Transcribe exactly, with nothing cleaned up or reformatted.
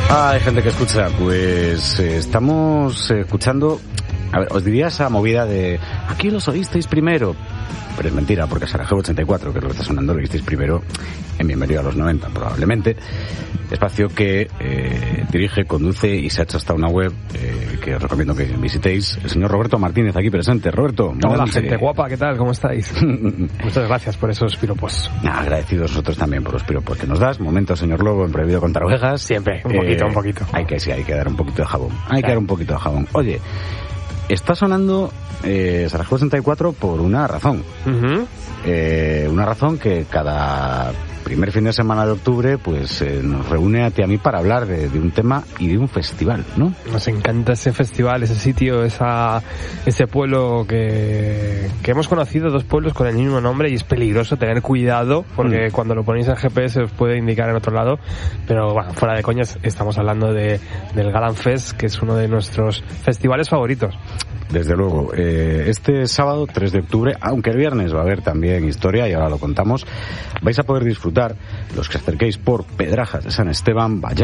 Ah, hay gente que escucha, pues eh, estamos eh, escuchando, a ver, os diría esa movida de aquí los oísteis primero, pero es mentira, porque Sarajevo ochenta y cuatro, que es lo que está sonando, lo oísteis primero en Bienvenido a los noventa, probablemente, espacio que eh, dirige, conduce y se ha hecho hasta una web eh, que os recomiendo que visitéis, el señor Roberto Martínez, aquí presente. Roberto, hola gente guapa, ¿qué tal? ¿Cómo estáis? Muchas gracias por esos piropos. Nah, agradecidos nosotros también por los piropos que nos das. Momento, señor Lobo, en Prohibido contar ovejas. Siempre, un poquito, eh, un poquito. Hay que, sí, hay que dar un poquito de jabón. Hay que dar un poquito de jabón. Oye, está sonando eh, Sarajevo ochenta y cuatro por una razón. Uh-huh. Eh, una razón que cada primer fin de semana de octubre pues eh, nos reúne a ti y a mí para hablar de, de un tema y de un festival, ¿no? Nos encanta ese festival, ese sitio, esa ese pueblo que, que hemos conocido, dos pueblos con el mismo nombre, y es peligroso tener cuidado porque mm. cuando lo ponéis en G P S os puede indicar en otro lado, pero bueno, fuera de coñas, estamos hablando de del Galan Fest, que es uno de nuestros festivales favoritos. Desde luego, eh, este sábado tres de octubre, aunque el viernes va a haber también historia y ahora lo contamos, vais a poder disfrutar, los que acerquéis por Pedrajas de San Esteban, vaya